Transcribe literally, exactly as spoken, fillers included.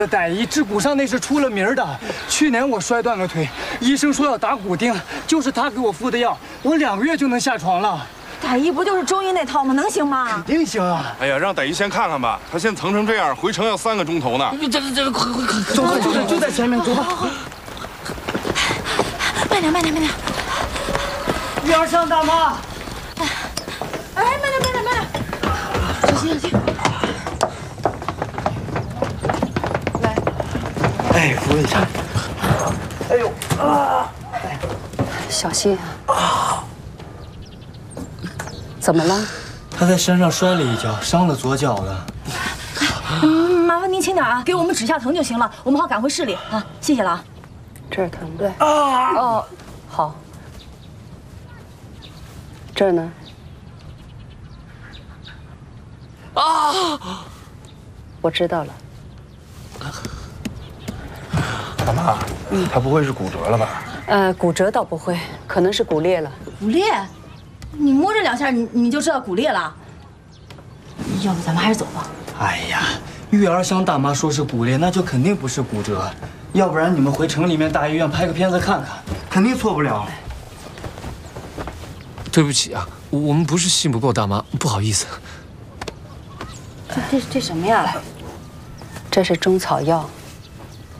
戴姨治骨伤那是出了名的。去年我摔断了腿，医生说要打骨钉，就是他给我敷的药，我两个月就能下床了。 戴姨不就是中医那套吗？能行吗？ 肯定行啊！ 哎呀，让戴姨先看看吧，他现在疼成这样，回城要三个钟头呢。 这这这快快快， 走吧，就在就在前面，走吧。 慢点，慢点，慢点。 玉儿上大妈。 哎，慢点，慢点，慢点。小心，小心。来。 哎，扶一下。哎呦啊！ 小心啊！怎么了？ 他在山上摔了一跤，伤了左脚了。 嗯，麻烦您轻点啊，给我们止下疼就行了，我们好赶回市里啊。谢谢了啊。 这儿疼。对。 啊！ 哦，好。这儿呢？ 啊！ 我知道了。 大妈，嗯，他不会是骨折了吧？ 呃，骨折倒不会，可能是骨裂了。 骨裂？你摸这两下，你你就知道骨裂了。要不咱们还是走吧。 哎呀，玉儿香大妈说是骨裂，那就肯定不是骨折。要不然你们回城里面大医院拍个片子看看，肯定错不了。 对不起啊，我们不是信不过大妈，不好意思。 这这这什么呀？这是中草药。